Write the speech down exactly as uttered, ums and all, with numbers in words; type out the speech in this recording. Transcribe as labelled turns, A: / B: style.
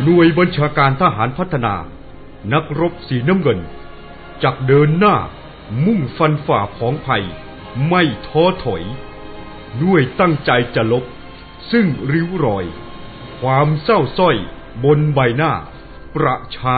A: หน่วยบัญชาการทหารพัฒนานักรบสีน้ำเงินจักเดินหน้ามุ่งฟันฝ่าผองภัยไม่ท้อถอยด้วยตั้งใจจะลบซึ่งริ้วรอยความเศร้าส้อยบนใบหน้าประชา